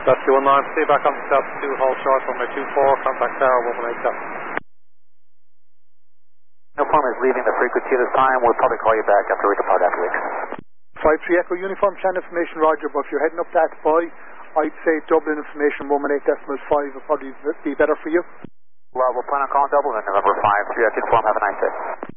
Rescue 19, stay back on the steps, 2 hold short, runway 24, contact Tower 118. No problem is leaving the frequency at this time. We'll probably call you back after we depart after weeks. 53 Echo Uniform Channel information, Roger, but if you're heading up that by, I'd say Dublin information 118.5 will probably be better for you. Well, we'll plan on calling Dublin in November 5. 3 Echo Uniform, have a nice day.